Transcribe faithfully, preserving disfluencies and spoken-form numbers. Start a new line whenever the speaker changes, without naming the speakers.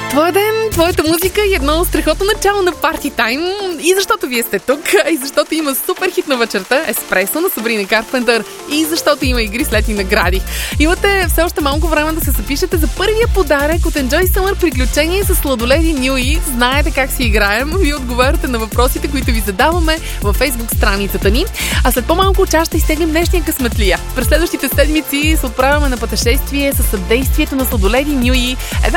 Твой ден, твоята музика и едно страхотно начало на парти тайм. И защото вие сте тук, и защото има супер хит на вечерта Еспресо на Сабрина Карпентър, и защото има игри с летни награди. Имате все още малко време да се запишете за първия подарък от Enjoy Summer приключение с сладоледи Нюи. Знаете как си играем. Вие отговаряте на въпросите, които ви задаваме във Facebook страницата ни. А след по-малко час ще изтеглим днешния късметлия. През следващите седмици се отправяме на пътешествие със съдействието на сладоледи Нюи. Една